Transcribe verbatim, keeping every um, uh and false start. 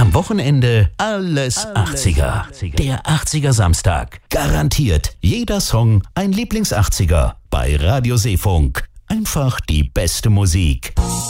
Am Wochenende alles achtziger. Der achtziger Samstag. Garantiert jeder Song ein Lieblings-achtziger. Bei Radio Seefunk. Einfach die beste Musik.